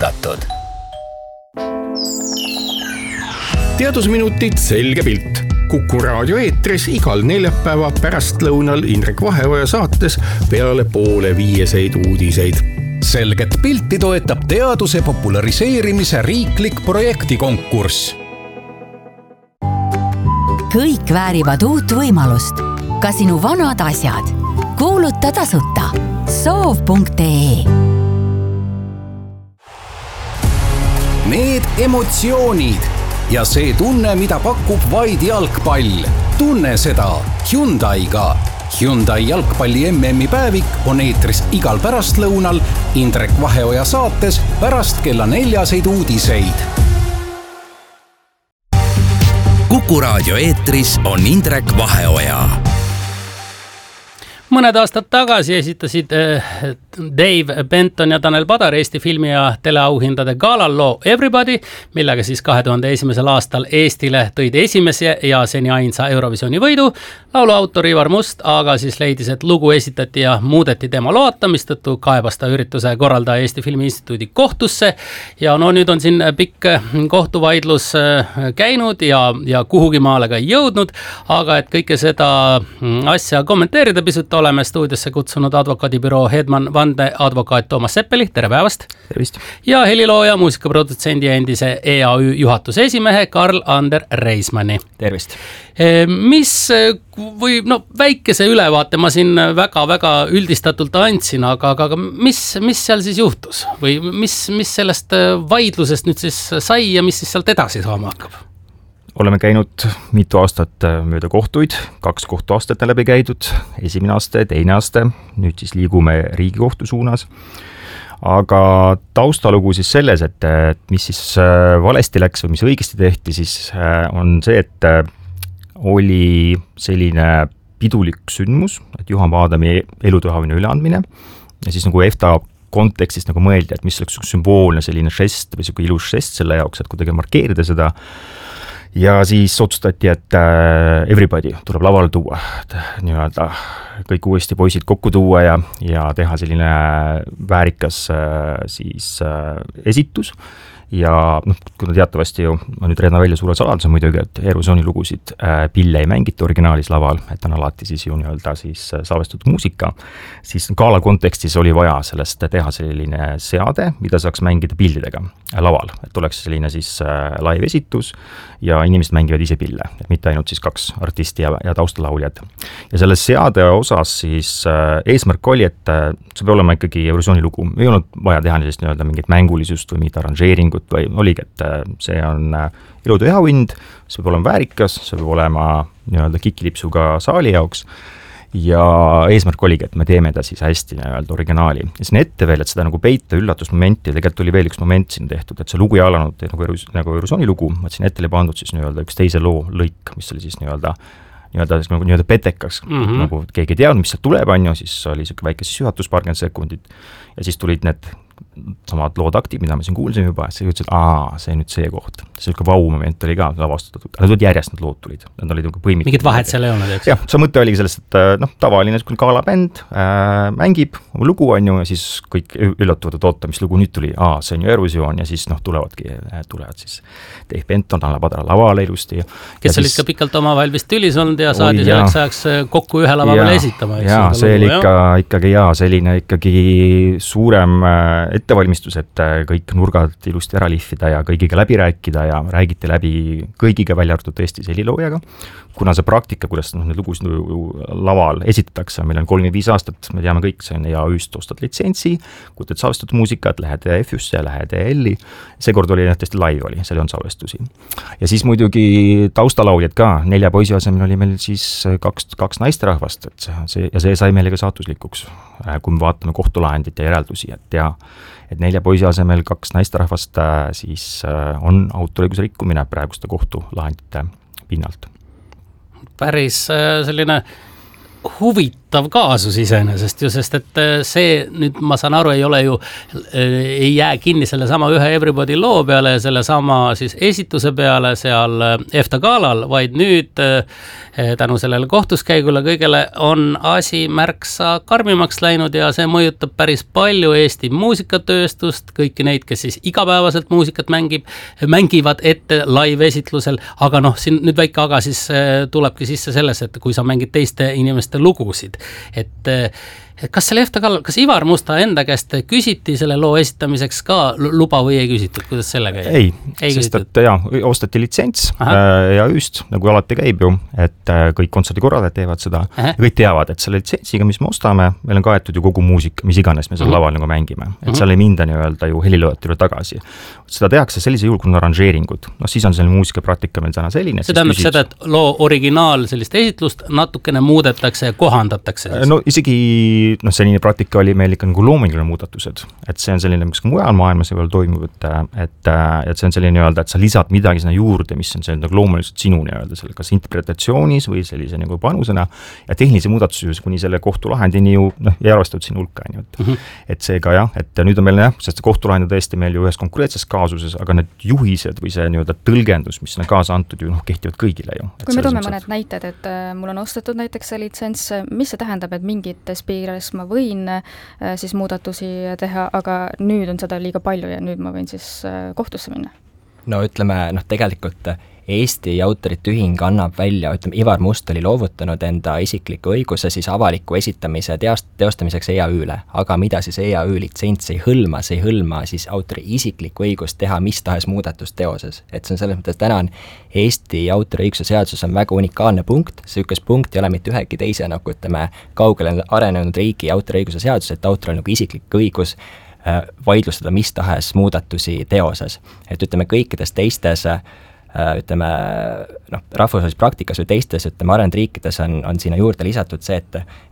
saavutatud. Teadusminutid selge pilt. Kuku raadio eetris igal neljapäeva pärastlõunal Indrek Vaheoja saates peale 4:30 uudiseid. Selget pilti toetab teaduse populariseerimise riiklik projektikonkurss. Kõik väärivad uut võimalust. Ka sinu vanad asjad. Kuuluta tasuta. soov.ee. Need emotsioonid ja see tunne, mida pakub vaid jalgpall. Tunne seda Hyundai'ga. Hyundai jalgpalli MM-i päevik on eetris igal pärastlõunal Indrek Vaheoja saates pärast kella 4 uudiseid. Kuku raadio eetris on Indrek Vaheoja. Mõned aastad tagasi esitasid Dave Benton ja Tanel Padar Eesti filmi ja teleauhindade galal loo Everybody, millega siis 2001. aastal Eestile tõid esimese ja seni ainsa Eurovisiooni võidu. Laulu autor Ivar Must aga siis leidis, et lugu esitati ja muudeti tema loata, mistõttu kaebas ta ürituse korraldaja Eesti Filmi Instituudi kohtusse. Ja no nüüd on siin pikk kohtuvaidlus käinud ja kuhugi maale ka jõudnud, aga et kõike seda asja kommenteerida pisut, oleme stuudiosse kutsunud advokaadibüroo Hedman Vande advokaat Toomas Seppeli, tere päevast! Tervist! Ja helilooja, muusikaprodutsendi ja endise EAÜ juhatuse esimehe Karl-Ander Reismanni. Tervist! Mis või väikese ülevaate ma siin väga üldistatult andsin, aga mis seal siis juhtus? Või mis sellest vaidlusest nüüd siis sai ja mis siis sealt edasi saama hakkab? Oleme käinud mitu aastat mööda kohtuid, 2 kohtuastet on läbi käidud, esimene aste, teine aste, nüüd siis liigume Riigikohtu suunas. Aga taustalugu siis selles, et mis siis valesti läks või mis õigesti tehti, siis on see, et oli selline pidulik sündmus, et Juhan Paadami elutöhavine üleandmine ja siis nagu EFTA kontekstis nagu mõeldi, et mis oleks sümboolne selline žest või selline ilus žest selle jaoks, et kuidagi markeerida seda. Ja siis otsustati, et Everybody tuleb lavale tuua, nii-öelda kõik uuesti poisid kokku tuua ja teha selline väärikas siis esitus. Ja kuna teatavasti ju, ma nüüd reedan välja suure saladuse muidugi, et Eurovisiooni lugusid pille ei mängita originaalis laval, et on alati siis ju nii-öelda siis salvestatud muusika, siis gala kontekstis oli vaja sellest teha selline seade, mida saaks mängida pillidega laval, et oleks selline siis live esitus ja inimesed mängivad ise pille, et mitte ainult siis 2 artisti ja taustalauljad. Ja selle seade osas siis eesmärk oli, et see peab olema ikkagi Eurovisiooni lugu, ei olnud vaja teha sellist nii-öelda mingit mängulisust või mingit arranžeeringut, või oligi, et see on elutööauhind, see peab olema väärikas, see peab olema nii-öelda kikilipsuga saali jaoks ja eesmärk oligi, et me teeme ta siis hästi nii-öelda originaali. Ja siin ette veel, et seda nagu peita üllatusmomenti, tegelikult oli veel üks moment siin tehtud, et see lugu ei alanud nagu Eurovisiooni lugu, et siin ette oli pandud siis nii-öelda üks teise loo lõik, mis oli siis nii-öelda petekaks, nagu keegi ei teadnud, mis sealt tuleb, siis oli selline väike sisjuhatus, 20 sekundit ja siis tulid need samad loodaktid, mida me siin kuulsime juba, see ütles, et see nüüd see koht. See vau-moment oli ka lavastatud. Nad olid järjest, need lood tulid. Nad olid põimitud. Mingid vahed seal ei olnud, eks? Jah, see mõte oligi sellest, et tavaline galabänd mängib oma lugu, ja siis kõik üllatuvad, et oota, mis lugu nüüd tuli. See on ju Eurovisioon ja siis tulevad siis Dave Benton, Tanel Padar lavale ilusti. Kes olid ka pikalt omavahel vist tülis olnud ja saadi selleks ajaks kokku ühe lava peale esitama. Jaa, see oli ikkagi selline ikkagi suurem ettevalmistus, et kõik nurgad ilusti ära lihvida ja kõigiga läbi rääkida ja räägiti läbi kõigiga välja arvatud tõesti heliloojaga. Kuna see praktika, kuidas need lugusid laval esitatakse, meil on 35 aastat, me teame kõik, see on EAÜ-st ostad litsentsi, kutad salvestatud muusikat, lähed EF-üsse, lähed EL-i. Seekord oli tõesti live oli, seal on salvestusi. Ja siis muidugi taustalauljad ka, 4 poisi asemel oli meil siis 2 naisterahvast, ja see sai meile ka saatuslikuks, kui me vaatame kohtulahendit ja järeldusi, et 4 poisi asemel 2 naisterahvast siis on autoriõiguse rikkumine praeguste kohtulahendite pinnalt. Päris selline huvitav huvitav kaasus iseenesest ju, sest et see nüüd ma saan aru, ei ole ju, ei jää kinni selle sama ühe Everybody loo peale ja selle sama siis esituse peale seal EFTA galal, vaid nüüd tänu sellele kohtuskäigule kõigele on asi märksa karmimaks läinud ja see mõjutab päris palju Eesti muusikatööstust, kõiki neid, kes siis igapäevaselt muusikat mängivad ette live-esitlusel, aga siin nüüd väike aga siis tulebki sisse selles, et kui sa mängid teiste inimeste lugusid, et kas selle EFTA galal, kas Ivar Musta enda käest küsiti selle loo esitamiseks ka luba või ei küsitud, kuidas sellega ei sest et ostati litsents EAÜ-st, nagu alati käib ju, et kõik kontserdikorraldajad teevad seda, kõik teavad, et selle litsentsiga, mis me ostame, meil on kaetud ju kogu muusika, mis iganes me seal laval nagu mängime, et seal ei minda nii-öelda ju helilõetule tagasi. Seda tehakse sellise juhul, kui on aranžeeringud, siis on selline muusikapraktika meil täna selline. See tähendab seda, et loo originaal sellist esitlust natukene muudetakse ja kohandatakse. No isegi selline praktika oli meil ikka nagu loominguline muudatused, et see on selline, mis ka mujal maailmas ei ole toimub, et see on selline nii-öelda, et sa lisad midagi sinna juurde, mis on selline nagu loomuliselt sinu nii-öelda selle kas interpretatsioonis või sellise nagu panusena ja tehnilise muudatuse kuni selle kohtulahendini ju ei arvestatud siin hulka, et seega et nüüd on meil sest kohtulahend on tõesti meil ju ühes konkreetses kaasuses, aga need juhised või see nii-öelda tõlgendus, mis on kaasa antud ju kehtivad kõigile ju. Kui me toome mõned näited, et mul on ostetud näiteks see litsents, mis see tähendab, et mingites piires ma võin siis muudatusi teha, aga nüüd on seda liiga palju ja nüüd ma võin siis kohtusse minna? No ütleme, tegelikult Eesti Autorite Ühing annab välja, Ivar Must oli loovutanud enda isikliku õiguse siis avaliku esitamise teostamiseks EAÜ-le, aga mida siis EAÜ litsents ei hõlma siis autori isikliku õigust teha mis tahes muudatust teoses. Et see on selles mõttes, täna on Eesti autoriõiguse seaduses on väga unikaalne punkt, see punkt ei ole mitte ühegi teise kaugele arenenud riigi autoriõiguse seadus, et autoril nagu isiklik õigus vaidlustada mis tahes muudatusi teoses. Et kõikides teistes rahvusvahelises praktikas või teistes arenenud riikides on sinna juurde lisatud see,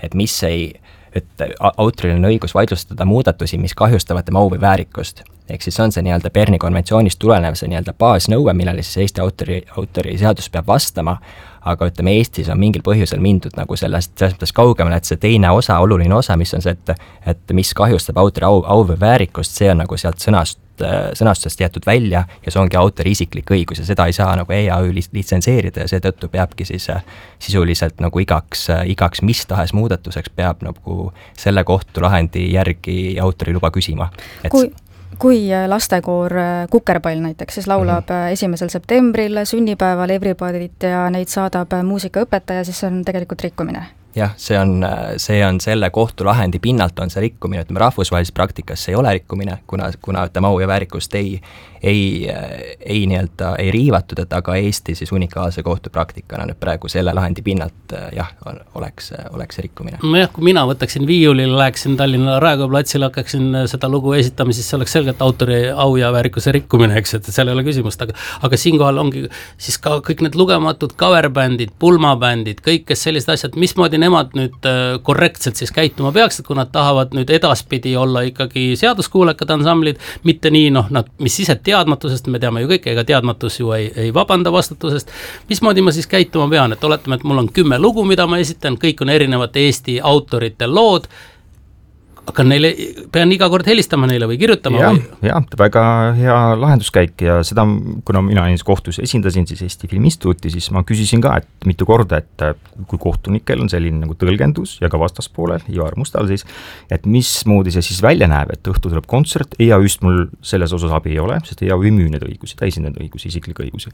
et autoril on õigus vaidlustada muudatusi, mis kahjustavad tema au või väärikust. Ehk siis on see nii-öelda Berni konventsioonist tulenev see nii-öelda baasnõue, millele siis Eesti autori seadus peab vastama, aga Eestis on mingil põhjusel mindud nagu sellest kaugemale, et see teine osa, oluline osa, mis on see, et mis kahjustab autori au või väärikust, see on nagu sealt sõnastusest jäetud välja ja see ongi autori isiklik õigus ja seda ei saa nagu EAÜ litsenseerida ja seetõttu peabki siis sisuliselt nagu igaks mis tahes muudatuseks peab nagu selle kohtulahendi järgi autori luba küsima. Kui lastekoor Kukerpall näiteks siis laulab 1. septembril sünnipäeval Everybodyt ja neid saadab muusikaõpetaja, siis see on tegelikult rikkumine. Jah, see on selle kohtulahendi pinnalt on see rikkumine, rahvusvahelises praktikas see ei ole rikkumine, kuna au ja väärikust ei riivatud, et aga Eesti siis unikaalse kohtupraktikana nüüd praegu selle lahendi pinnalt oleks see rikkumine. Kui mina võtaksin viiulile, läheksin Tallinna Raekoja platsile, hakkaksin seda lugu esitama, siis see oleks selgelt autori au ja väärikuse rikkumine, eks, et seal ei ole küsimust, aga siinkohal ongi siis ka kõik need lugematud coverbändid, pulmabändid, kõik, kes sellised asjad, mismoodi nemad nüüd korrektselt siis käituma peaksid, kui nad tahavad nüüd edaspidi olla ikkagi seaduskuulekad ansamblid, mitte nii, mis ise teadmatusest, me teame ju kõik, ega teadmatus ju ei vabanda vastutusest. Mismoodi ma siis käituma pean, et oletame, et mul on 10 lugu, mida ma esitan, kõik on erinevate Eesti autorite lood, aga neile pean iga kord helistama neile või kirjutama? Jah, väga hea lahenduskäik ja seda, kuna mina kohtus esindasin siis Eesti Filminstituuti, siis ma küsisin ka, et mitu korda, et kui kohtunikel on selline nagu tõlgendus ja ka vastaspoolel, Ivar Mustal siis, et mismoodi see siis välja näeb, et õhtu tuleb kontsert, EAÜ-st mul selles osas abi ei ole, sest EAÜ ei müü need õigusi, ta esindab õigusi, isiklikke õigusi.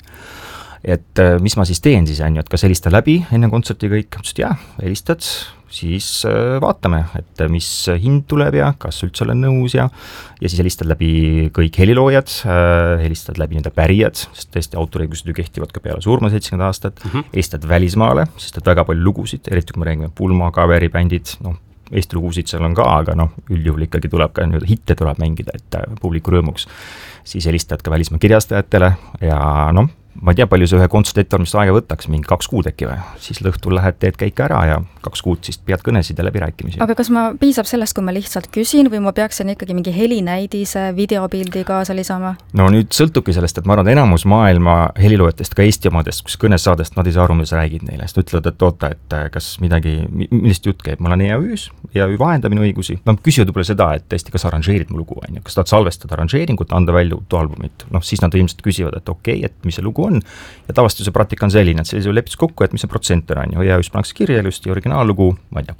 Et mis ma siis teen siis, et kas helistad läbi enne kontserti kõik, helistad, siis vaatame, et mis hind tuleb ja kas üldse olen nõus ja siis helistad läbi kõik heliloojad, helistad läbi nende pärijad, sest tõesti autoriõigused ju kehtivad ka peale surma 70 aastat, helistad välismaale, sest et väga palju lugusid, eriti kui me räägime pulma, kaveribändid, Eesti lugusid seal on ka, aga üldjuhul ikkagi tuleb ka hitte tuleb mängida, et publiku rõõmuks. Siis helistad ka välismaa kirjastajatele ja ma ei tea, palju see ühe kontserdi ettevalmist aega võtaks, mingi 2 kuud äkki või, siis õhtul lähed, teed käike ära ja 2 kuud siis pead kõnesid ja läbirääkimisi. aga kas ma piisab sellest, kui ma lihtsalt küsin või ma peaksin ikkagi mingi helinäidise, videopildi kaasa lisama? No nüüd sõltubki sellest, et ma arvan, enamus maailma heliloojatest, ka Eesti omadest, kus kõnesaadest nad ei saa aru, mida sa räägid neile, sest ütlevad, et oota, et kas midagi, millist jutt käib, ma olen EAÜ-s, EAÜ vahendab minu õigusi, nad küsivad võib-olla seda, et tõesti, kas arranžeerid mu lugu, on ju, kas tahad salvestada arranžeeringut, anda välja uut albumit, siis nad ilmselt küsivad, et okei, et mis see lugu on, ja tavaliselt see praktika on selline, et sellisel lepitus kokku, et mis see protsent on ju, EAÜ-s pannakse kirja ilusti originaallugu, ma ei tea,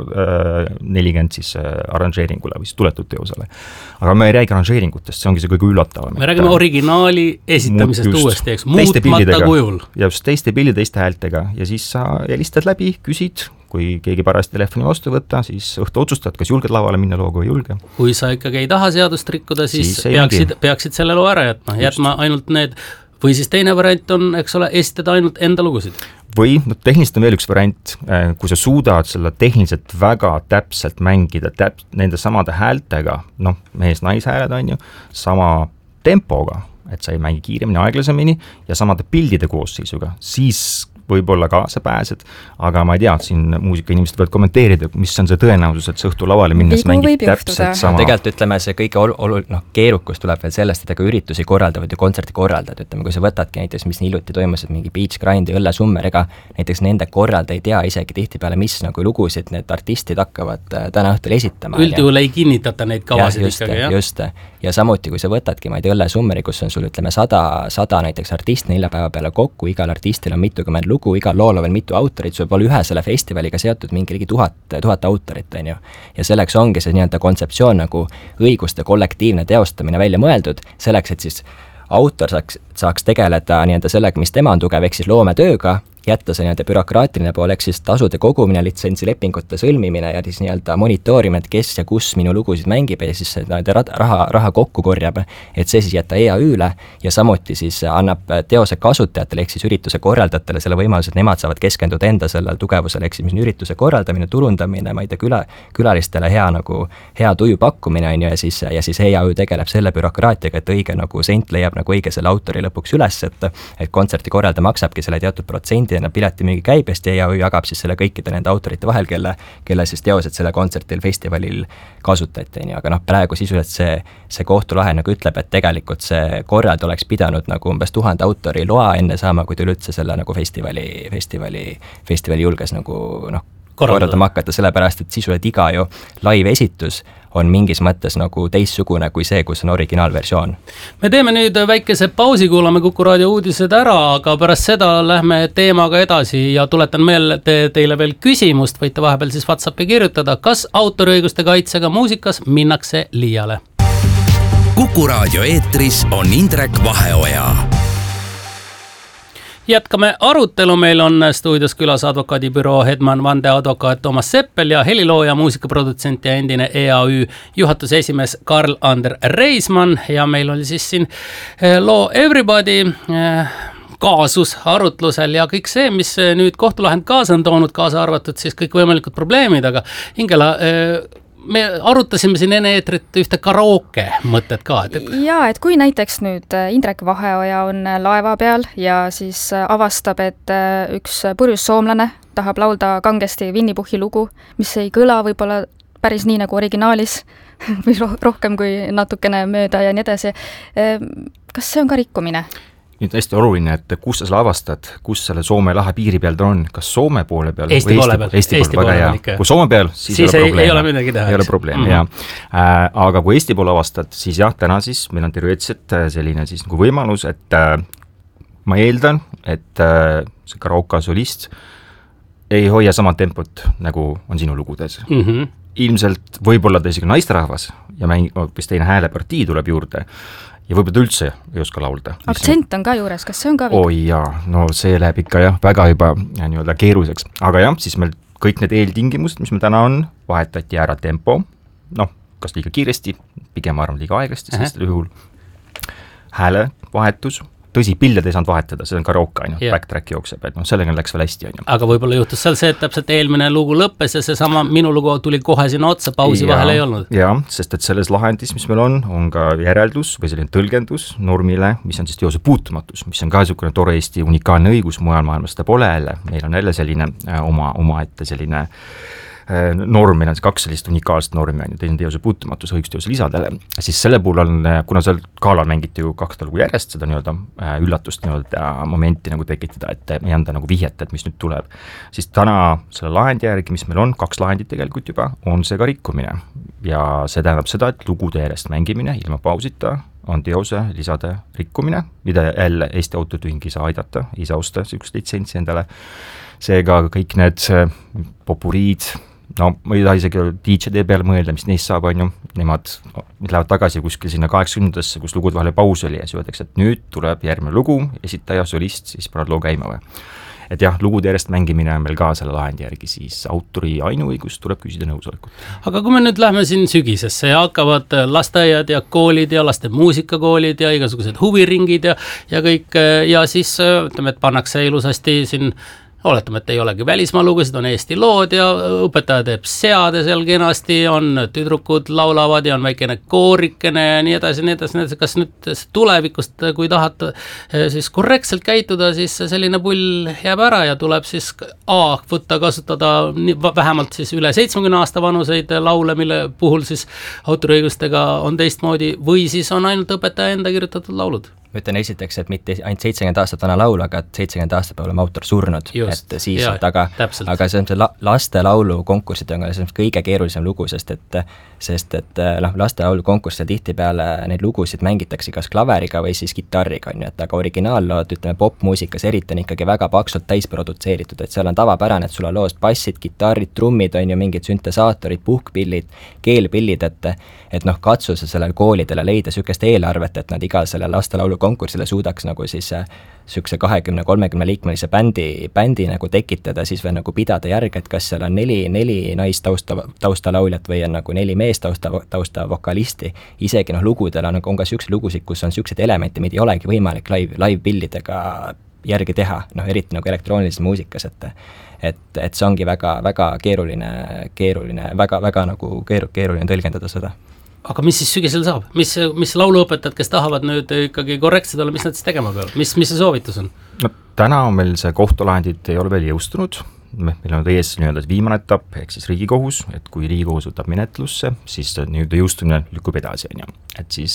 60-40 siis arranžeeringule või siis tuletud teosele. Aga me ei räägi arranžeeringutest, see ongi see kõige üllatavam. Me räägime originaali esitamisest uuesti, eks, muutmata kujul. Just teiste pildide, teiste häältega ja siis sa helistad läbi, küsid, kui keegi pärast telefoni vastu võtta, siis õhtu otsustad, kas julged lavale minna looga või julge. Kui sa ikkagi ei taha seadust rikkuda, siis peaksid selle loo ära jätma ainult need. Või siis teine variant on, eks ole, esitada ainult enda lugusid. Või tehniliselt on veel üks variant, kui sa suudad selle tehniliselt väga täpselt mängida nende samade häältega, mees-naishääled on ju, sama tempoga, et sa ei mängi kiiremini, aeglasemini ja samade pildide koosseisuga, siis võib-olla ka sa pääsed, aga ma ei tea, siin muusikainimesed võivad kommenteerida, mis on see tõenäosus, et see õhtu lavale minnes mängib täpselt sama. Tegelikult ütleme, see kõige keerukus tuleb veel sellest, et ega üritusi korraldavad ja kontserti korraldad, ütleme, kui sa võtadki näiteks, mis hiljuti toimus, et mingi Beach Grind ja Õllesummer, ega näiteks nende korralda ei tea isegi tihtipeale, mis nagu lugusid need artistid hakkavad täna õhtul esitama. Üldjuhul ei kinnitata neid kavasid ikkagi, jah? Just, ja samuti, kui sa võtadki, ma ei tea, Õllesummeri, kus on sul, ütleme, 100 näiteks artist 4 päeva peale kokku, igal artistil on mitukümmend lugu, igal lool on veel mitu autorit, sul võib olla ühe selle festivaliga seotud mingi ligi 1000 autorit, on ju. Ja selleks ongi see nii-öelda kontseptsioon nagu õiguste kollektiivne teostamine välja mõeldud, selleks, et siis autor saaks tegeleda nii-öelda sellega, mis tema on tugev, ehk siis loometööga, jätta see nii-öelda bürokraatiline pool, ehk siis tasude kogumine, litsentsilepingute sõlmimine ja siis nii-öelda monitoorimine, et kes ja kus minu lugusid mängib ja siis raha kokku korjab, et see siis jätta EAÜ-le ja samuti siis annab teose kasutajatele ehk siis ürituse korraldajatele selle võimaluse, et nemad saavad keskenduda enda sellele tugevusele, ehk siis mis on ürituse korraldamine, turundamine, ma ei tea, külalistele hea tuju pakkumine on ju, ja siis EAÜ tegeleb selle bürokraatiaga, et õige nagu sent leiab nagu õige selle autori lõpuks üles, et kontserti korralda maksabki selle teatud protsendi piletimüügi käibest ja EAÜ jagab siis selle kõikide nende autorite vahel, kelle siis teosed selle kontsertil, festivalil kasutati, aga praegu sisuliselt see kohtulahe nagu ütleb, et tegelikult see korrald oleks pidanud nagu umbes 1000 autori loa enne saama, kui ta üldse selle nagu festivali julges nagu korraldama hakata, sellepärast, et sisuliselt iga ju live esitus on mingis mõttes nagu teissugune kui see, kus on originaalversioon. Me teeme nüüd väikese pausi, kuulame Kuku Raadio uudised ära, aga pärast seda lähme teemaga edasi ja tuletan meelde teile veel küsimust, võite vahepeal siis WhatsAppi kirjutada, kas autoriõiguste kaitsega muusikas minnakse liiale. Kuku Raadio eetris on Indrek Vaheoja. Jätkame arutelu, meil on stuudios külas advokaadibüroo Hedman vandeadvokaat Toomas Seppel ja helilooja, muusikaprodutsent ja endine EAÜ juhatuse esimees Karl-Ander Reismann ja meil oli siis siin loo Everybody kaasus arutlusel ja kõik see, mis nüüd kohtulahend kaasa on toonud, kaasa arvatud siis kõik võimalikud probleemid, aga Ingela, me arutasime siin enne eetrit ühte karaoke mõtet ka. Jaa, et kui näiteks nüüd Indrek Vaheoja on laeva peal ja siis avastab, et üks purjus soomlane tahab laulda kangesti Winnie Puhhi lugu, mis ei kõla võib-olla päris nii nagu originaalis või rohkem kui natukene mööda ja nii edasi. Kas see on ka rikkumine? Nüüd hästi oluline, et kus sa selle avastad, kus selle Soome lahe piiri peal ta on, kas Soome poole peal Eesti poole peal, Eesti poole väga hea. Kui Soome peal, siis ei ole midagi teha. Ei ole probleem, jah. Aga kui Eesti poole avastad, siis jah, täna siis meil on teoreetiliselt selline siis nagu võimalus, et ma eeldan, et see karaoke solist ei hoia sama tempot, nagu on sinu lugudes. Ilmselt võib-olla ta isegi naisterahvas ja hoopis teine häälepartii tuleb juurde ja võib-olla ta üldse ei oska laulda. Aktsent on ka juures, kas see on ka viga? Oi jaa, no see läheb ikka jah, väga juba nii-öelda keeruliseks. Aga jah, siis meil kõik need eeltingimused, mis meil täna on, vahetati ära tempo, kas liiga kiiresti, pigem arvan liiga aeglasti, sest juhul hääle vahetus, tõsi, pilled ei saanud vahetada, see on karaoke ainult, backtrack jookseb, et noh, sellega läks veel hästi, on ju. aga võib-olla juhtus seal see, et täpselt eelmine lugu lõppes ja seesama minu lugu tuli kohe sinna otsa, pausi vahel ei olnud. Jah, sest et selles lahendis, mis meil on ka järeldus või selline tõlgendus normile, mis on siis teose puutumatus, mis on ka niisugune tore Eesti unikaalne õigus, mujal maailmas ta pole jälle, meil on jälle selline omaette selline norm, meil on 2 sellist unikaalset normi, teine teose puutumatus õigusteose lisadele, siis selle puhul on, kuna seal galal mängiti ju 2 lugu järjest, seda nii-öelda üllatust nii-öelda momenti nagu tekitada, et ei anda nagu vihjet, et mis nüüd tuleb, siis täna selle lahendi järgi, mis meil on, 2 lahendit tegelikult juba, on see ka rikkumine ja see tähendab seda, et lugude järjest mängimine ilma pausita on teose lisade rikkumine, mida jälle Eesti Autorühing ei saa aidata, ei saa osta niisugust litsentsi endale, seega kõik need popuriid, no ma ei taha isegi DJ-de peale mõelda, mis neist saab, on ju, nemad lähevad tagasi kuskil sinna 80-ndasse, kus lugude vahel paus oli ja siis öeldakse, et nüüd tuleb järgmine lugu, esitaja, solist, siis paned loo käima või. Et jah, lugude järjest mängimine on meil ka selle lahendi järgi, siis autori ainuõigus tuleb küsida nõusolekut. Aga kui me nüüd lähme siin sügisesse ja hakkavad lasteaiad ja koolid ja laste muusikakoolid ja igasugused huviringid ja kõik ja siis ütleme, et pannakse ilusasti siin oletame, et ei olegi välismaa lugusid, on Eesti lood ja õpetaja teeb seade seal kenasti, on tüdrukud laulavad ja on väikene koorikene ja nii edasi, kas nüüd tulevikust, kui tahad siis korrektselt käituda, siis selline pull jääb ära ja tuleb siis võtta kasutada vähemalt siis üle 70 aasta vanuseid laule, mille puhul siis autoriõigustega on teistmoodi või siis on ainult õpetaja enda kirjutatud laulud? Ma ütlen esiteks, et mitte ainult 70 aastat vana laul, aga 70 aastat peab olema autor surnud, et siis on taga, aga see on see laste laulu konkursid on see kõige keerulisem lugu, sest et laste laulu konkursil tihtipeale neid lugusid mängitakse kas klaveriga või siis kitarriga, on ju, et aga originaallood, ütleme popmuusikas eriti on ikkagi väga paksult täisprodutseeritud, et seal on tavapärane, et sul on loost bassid, kitarrid, trummid, on ju, mingid süntesaatorid, puhkpillid, keelpillid, et noh, katsu sa sellele koolidele leida niisugust eelarvet, et nad iga selle laste laulu konkursile suudaks nagu siis niisuguse 20-30 liikmelise bändi nagu tekitada, siis veel nagu pidada järge, et kas seal on 4 naistausta-lauljat või on nagu 4 meestausta vokalisti. Isegi noh, lugudel on ka niisuguseid lugusid, kus on niisuguseid elemente, mida ei olegi võimalik live-pillidega järgi teha, noh eriti nagu elektroonilises muusikas, et see ongi väga keeruline, väga nagu keeruline tõlgendada seda. Aga mis siis sügisel saab? Mis lauluõpetajad, kes tahavad nüüd ikkagi korrektsed olla, mis nad siis tegema peavad? Mis see soovitus on? No täna on meil see kohtulahendid ei ole veel jõustunud, meil on ees nii-öelda viimane etapp, ehk siis Riigikohus, et kui Riigikohus võtab menetlusse, siis nii-öelda jõustumine lükkub edasi, on ju. Et siis,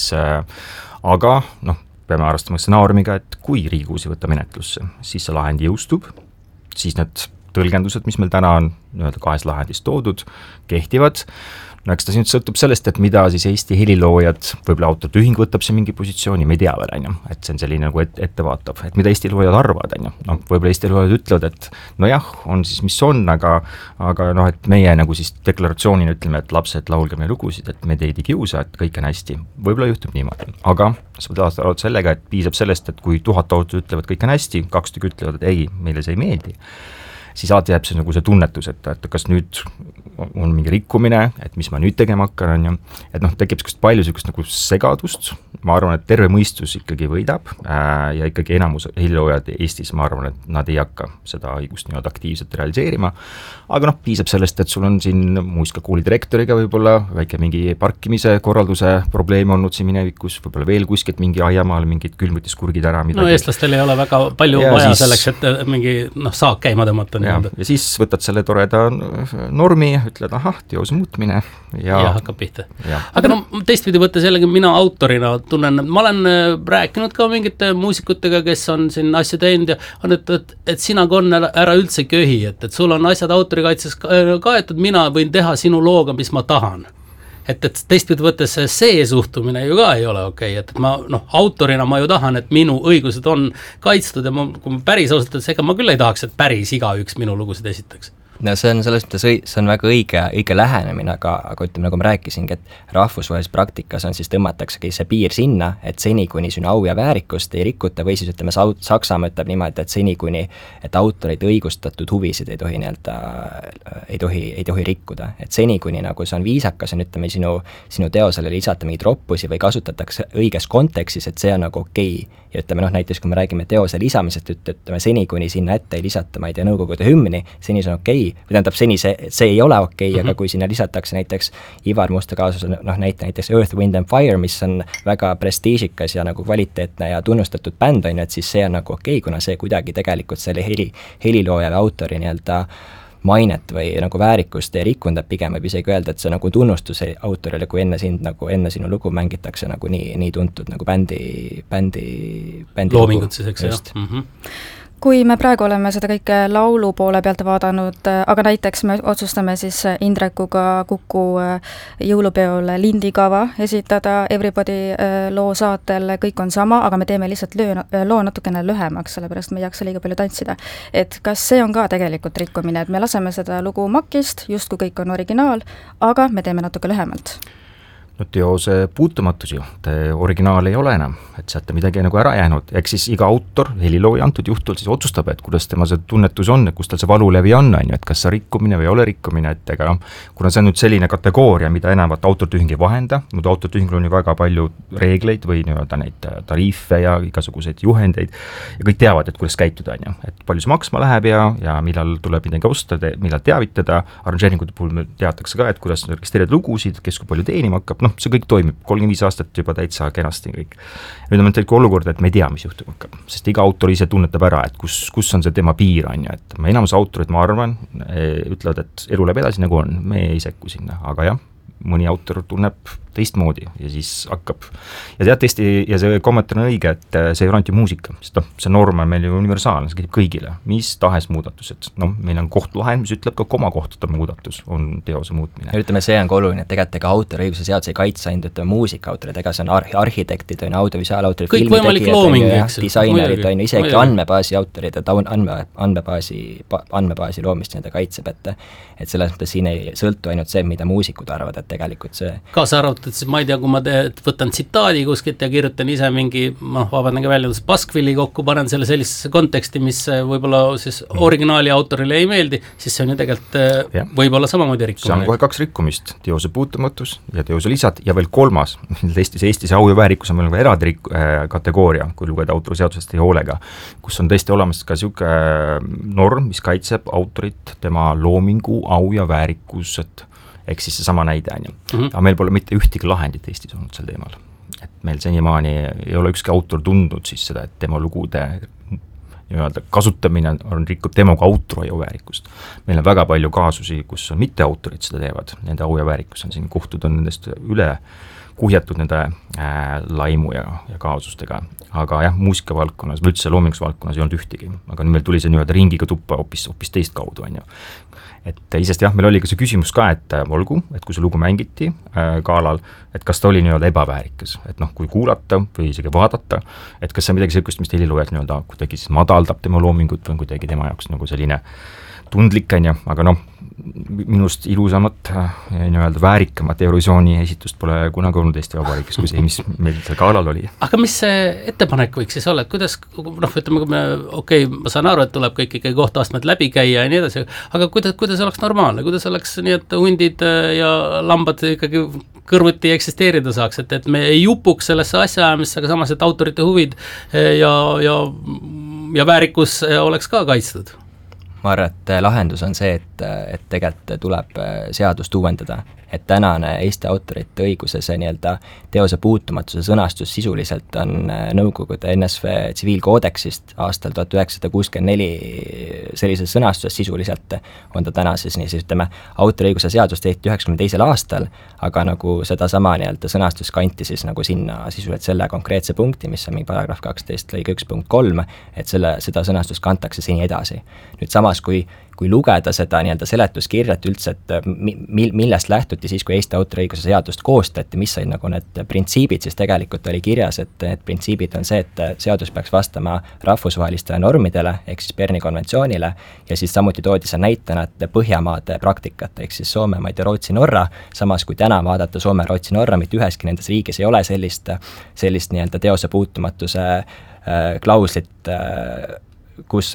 aga noh, peame arvestama stsenaariumiga, et kui Riigikohus ei võta menetlusse, siis see lahend jõustub, siis need tõlgendused, mis meil täna on nii-öelda 2 lahendis toodud, kehtivad. No eks ta nüüd sõltub sellest, et mida siis Eesti heliloojad, võib-olla autorühing võtab see mingi positsiooni, me ei tea veel, on ju, et see on selline nagu ettevaatav, et mida Eesti loojad arvavad, on ju, no võib-olla Eesti loojad ütlevad, et nojah, on siis mis on, aga noh, et meie nagu siis deklaratsioonina ütleme, et lapsed laulge meie lugusid, et me teid ei kiusa, et kõik on hästi, võib-olla juhtub niimoodi, aga sa pead arvata sellega, et piisab sellest, et kui 1000 autorit ütlevad, kõik on hästi, 2 tükki ütlevad, et ei, meile see ei meeldi, siis alati jääb see nagu see tunnetus, et kas nüüd on mingi rikkumine, et mis ma nüüd tegema hakkan, on ju, et noh, tekib palju niisugust nagu segadust, ma arvan, et terve mõistus ikkagi võidab ja ikkagi enamus heliloojad Eestis, ma arvan, et nad ei hakka seda õigust nii-öelda aktiivselt realiseerima, aga noh, piisab sellest, et sul on siin muusikakooli direktoriga võib-olla väike mingi parkimise korralduse probleem olnud siin minevikus, võib-olla veel kuskilt mingi aiamaal mingid külmutiskurgid ära midagi. No eestlastel ei ole väga palju ja vaja siis selleks, et mingi saak käima tõmmata. Ja siis võtad selle toreda normi, ütled ahah, teose muutmine ja hakkab pihta. Aga no teistpidi võttes jällegi mina autorina tunnen, ma olen rääkinud ka mingite muusikutega, kes on siin asju teinud ja on, et sina, Gon, ära üldse köhi, et sul on asjad autorikaitses kaetud, mina võin teha sinu looga, mis ma tahan. Et teistpidi võttes see suhtumine ju ka ei ole okei, et ma autorina ma ju tahan, et minu õigused on kaitstud ja kui ma päris ausalt, et ega ma küll ei tahaks, et päris igaüks minu lugusid esitaks. No see on selles mõttes, see on väga õige lähenemine, aga ütleme, nagu ma rääkisingi, et rahvusvahelises praktikas on siis tõmmataksegi see piir sinna, et seni kuni sinu au ja väärikust ei rikuta või siis ütleme, Saksamaa ütleb niimoodi, et seni kuni, et autorid õigustatud huvisid ei tohi ei tohi rikkuda, et seni kuni nagu see on viisakas, on ütleme sinu teosele lisata mingeid roppusi või kasutatakse õiges kontekstis, et see on nagu okei. ja ütleme näiteks kui me räägime teose lisamisest, ütleme seni, kuni sinna ette ei lisata, ma ei tea, Nõukogude hümni, seni see on okei, või tähendab, seni see ei ole okei, aga kui sinna lisatakse näiteks Ivar Musta kaasuse näiteks Earth, Wind and Fire, mis on väga prestiižikas ja nagu kvaliteetne ja tunnustatud bänd on ju, et siis see on nagu okei, kuna see kuidagi tegelikult selle helilooja või autori nii-öelda mainet või nagu väärikust ei rikunda, pigem võib isegi öelda, et see nagu tunnustus autorile, kui enne sinu lugu mängitakse nagu nii tuntud nagu bändi loomingut siis, eks jah. Kui me praegu oleme seda kõike laulu poole pealt vaadanud, aga näiteks me otsustame siis Indrekuga Kuku jõulupeol lindikava esitada, Everybody loo saatel, kõik on sama, aga me teeme lihtsalt loo natukene lühemaks, sellepärast me ei jaksa liiga palju tantsida. Et kas see on ka tegelikult rikkumine, et me laseme seda lugu makist, justkui kõik on originaal, aga me teeme natuke lühemalt? No teose puutumatus ju, originaal ei ole enam, et sealt midagi nagu ära jäänud, eks siis iga autor, helilooja antud juhtul siis otsustab, et kuidas tema see tunnetus on, kus tal see valulevi on, et kas see rikkumine või ei ole rikkumine, et ega kuna see on nüüd selline kategooria, mida enamat autortühing ei vahenda, muidu autortühingul on ju väga palju reegleid või nii-öelda neid tariife ja igasuguseid juhendeid ja kõik teavad, et kuidas käituda, on ju, et palju see maksma läheb ja millal tuleb midagi osta, millal teavitada, arranžeeringute puhul teatakse ka, et kuidas registreerida lugusid, kes kui palju teenima hakkab, see kõik toimib, 35 aastat juba täitsa kenasti kõik. Nüüd on tegelikult olukord, et me ei tea, mis juhtuma hakkab, sest iga autor ise tunnetab ära, et kus on see tema piir, on ju, et enamus autorid, ma arvan, ütlevad, et elu läheb edasi nagu on, me ei sekku sinna, aga jah, mõni autor tunneb teistmoodi ja siis hakkab ja tead tõesti, ja see kommentaar on õige, et see ei ole ainult ju muusika, sest see norm on meil ju universaalne, see käib kõigile, mis tahes muudatused, meil on kohtulahend, mis ütleb ka komakohtade muudatus on teose muutmine. Ja ütleme, see on ka oluline, et tegelikult ega autoriõiguse seadus ei kaitse ainult, ütleme muusikaautorid, ega see on arhitektid, on audiovisuaalautorid, filmitegijad, disainerid, on isegi andmebaasi autorid, et andmebaasi loomist nii-öelda kaitseb, et selles mõttes siin ei sõltu ainult see, mida muusikud arvavad, et tegelikult see kaasa arvatud, siis ma ei tea, kui ma võtan tsitaadi kuskilt ja kirjutan ise mingi, vabandan väljendus, paskvili kokku, panen selle sellisesse konteksti, mis võib-olla siis originaali autorile ei meeldi, siis see on ju tegelikult võib-olla samamoodi rikkumine. See on kohe 2 rikkumist, teose puutumatus ja teose lisad ja veel 3, Eestis au ja väärikus on veel eraldi kategooria, kui lugeda autoriseadusest ja hoolega, kus on tõesti olemas ka niisugune norm, mis kaitseb autorit, tema loomingu, au ja väärikused, ehk siis seesama näide on ju. Aga meil pole mitte ühtegi lahendit Eestis olnud sel teemal. Et meil senimaani ei ole ükski autor tundnud siis seda, et tema lugude nii-öelda kasutamine on rikub tema kui autori au väärikust. Meil on väga palju kaasusi, kus on mitte autorid seda teevad, nende au ja väärikus on siin, kohtud on nendest üle kuhjatud nende laimu ja kaasustega, aga jah, muusikavaldkonnas või üldse loominguksvaldkonnas ei olnud ühtegi, aga nüüd meil tuli see nii-öelda ringiga tuppa hoopis teist kaudu, on ju. Et isest jah, meil oli ka see küsimus ka, et olgu, et kui see lugu mängiti galal, et kas ta oli nii-öelda ebaväärikas, et kui kuulata või isegi vaadata, et kas see on midagi sellist, mis heliloojad nii-öelda kuidagi siis madaldab tema loomingut või kuidagi tema jaoks nagu selline tundlik, on ju, aga minust ilusamat nii-öelda väärikamat Eurovisiooni esitust pole kunagi olnud Eesti Vabariigis, kui see, mis meil seal galal oli. Aga mis see ettepanek võiks siis olla, et kuidas, ütleme, kui me, ma saan aru, et tuleb kõik ikkagi kohtuastmed läbi käia ja nii edasi, aga kuidas oleks normaalne, kuidas oleks nii, et hundid ja lambad ikkagi kõrvuti eksisteerida saaks, et me ei jupuks sellesse asjaajamisse, aga samas, et autorite huvid ja väärikus oleks ka kaitstud? Ma arvan, et lahendus on see, et tegelikult tuleb seadust uuendada, et tänane Eesti autorite õiguse see nii-öelda teose puutumatuse sõnastus sisuliselt on Nõukogude NSV tsiviilkoodeksist aastal 1964 sellises sõnastuses sisuliselt on ta täna siis ütleme, autoriõiguse seadus tehti 92. aastal, aga nagu seda sama nii-öelda sõnastus kanti siis nagu sinna sisuliselt selle konkreetse punkti, mis on mingi paragrahv 12 lõige 1.3, et seda sõnastust kantakse seni edasi. Nüüd samas, kui lugeda seda nii-öelda seletuskirjat üldse, et millest lähtuti siis, kui Eesti autoriõiguse seadust koostati, mis said nagu need printsiibid, siis tegelikult oli kirjas, et need printsiibid on see, et seadus peaks vastama rahvusvahelistele normidele, ehk siis Berni konventsioonile, ja siis samuti toodi see näitena, et Põhjamaade praktikat, ehk siis Soome, ma ei tea, Rootsi, Norra, samas kui täna vaadata Soome, Rootsi, Norra, mitte üheski nendes riigis ei ole sellist nii-öelda teose puutumatuse klauslit, kus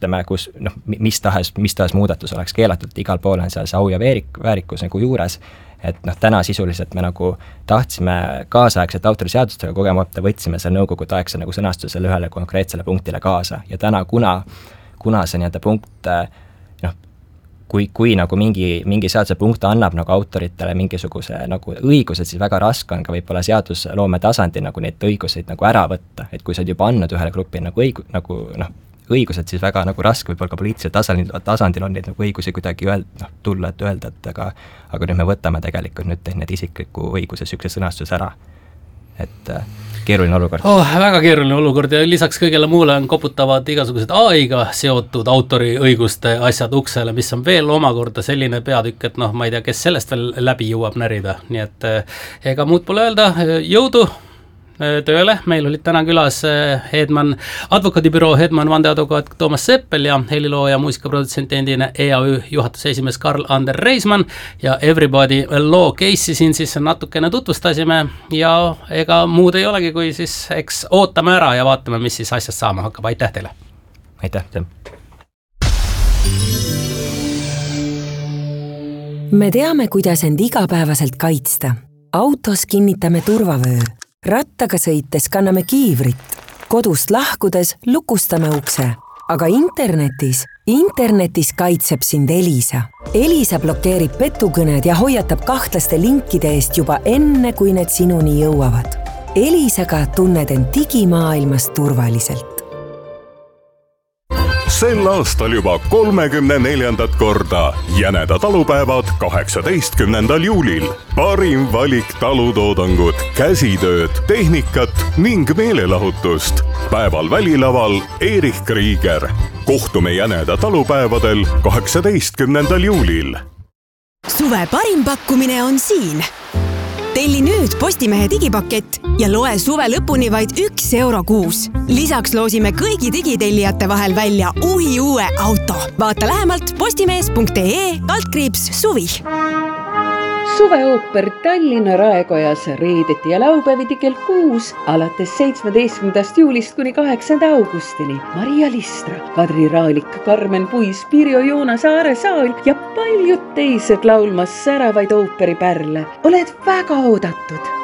mis tahes muudatus oleks keelatud, igal pool on seal see au ja väärikus nagu juures, et noh, täna sisuliselt me nagu tahtsime kaasaegset autoriseadustega kogemata, võtsime selle nõukogude aegse nagu sõnastusele ühele konkreetsele punktile kaasa ja täna, kuna see nii-öelda punkt, noh, kui nagu mingi seaduse punkt annab nagu autoritele mingisuguse nagu õigused, siis väga raske on ka võib-olla seadusloome tasandil nagu neid õiguseid nagu ära võtta, et kui sa oled juba andnud ühele grupile nagu õigused, siis väga nagu raske võib-olla ka poliitilisel tasandil on neid nagu õigusi kuidagi tulla, et öelda, et aga nüüd me võtame tegelikult nüüd need isikliku õiguse sükse sõnastuse ära. Et keeruline olukord. Väga keeruline olukord ja lisaks kõigele muule on koputavad igasugused AI-ga seotud autoriõiguste asjad uksele, mis on veel omakorda selline peatükk, et noh, ma ei tea, kes sellest veel läbi jõuab närida, nii et ega muud pole öelda, jõudu tööle, meil olid täna külas advokaadibüroo Hedman vandeadvokaat Toomas Seppel ja helilooja muusikaprodutsent endine EAÜ juhatuse esimees Karl-Ander Reismann ja Everybody Law Case'i siin siis natukene tutvustasime ja ega muud ei olegi, kui siis eks ootame ära ja vaatame, mis siis asjast saama hakkab, aitäh teile! Aitäh! Me teame, kuidas end igapäevaselt kaitsta. Autos kinnitame turvavöö. Rattaga sõites kanname kiivrit, kodust lahkudes lukustame ukse, aga internetis kaitseb sind Elisa. Elisa blokeerib petukõned ja hoiatab kahtlaste linkide eest juba enne, kui need sinuni jõuavad. Elisaga tunned end digimaailmas turvaliselt. Sel aastal juba 34. korda Jäneda talupäevad 18. juulil. Parim valik talutoodangut, käsitööd, tehnikat ning meelelahutust. Päeval välilaval Erich Krieger. Kohtume Jäneda talupäevadel 18. juulil. Suve parim pakkumine on siin. Telli nüüd Postimehe digipakett ja loe suve lõpuni vaid €1 kuus. Lisaks loosime kõigi digitellijate vahel välja uue auto. Vaata lähemalt postimees.ee/suvi. Suveooper Tallinna Raekojas reedeti ja laupäeviti kell 6 alates 17. juulist kuni 8. augustini. Maria Listra, Kadri Raalik, Karmen Puis, Pirjo Joona Saare Saal ja paljud teised laulmas säravaid ooperipärle. Oled väga oodatud!